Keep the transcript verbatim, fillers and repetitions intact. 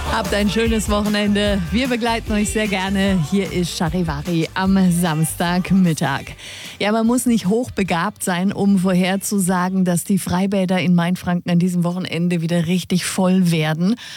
Habt ein schönes Wochenende. Wir begleiten euch sehr gerne. Hier ist Charivari am Samstagmittag. Ja, man muss nicht hochbegabt sein, um vorherzusagen, dass die Freibäder in Mainfranken an diesem Wochenende wieder richtig voll werden.